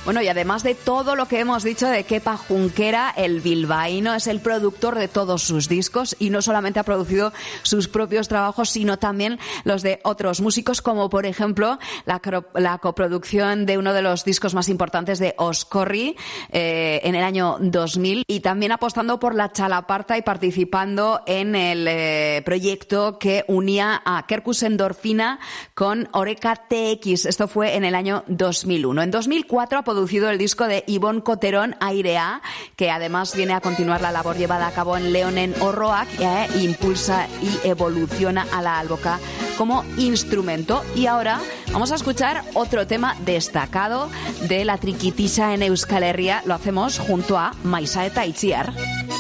Bueno, y además de todo lo que hemos dicho de Kepa Junquera, el bilbaíno es el productor de todos sus discos y no solamente ha producido sus propios trabajos, sino también los de otros músicos, como por ejemplo la coproducción de uno de los discos más importantes de Oscorri en el año 2000, y también apostando por la chalaparta y participando en el proyecto que unía a Kerkus Endorfina con Oreca TX. Esto fue en el año 2001. En 2004 ha producido el disco de Ibon Coterón, Airea, que además viene a continuar la labor llevada a cabo en Leonen Orroak, impulsa y evoluciona a la Alboca como instrumento. Y ahora vamos a escuchar otro tema destacado de la Triquitisa en Euskal Herria. Lo hacemos junto a Maisa eta Itziar.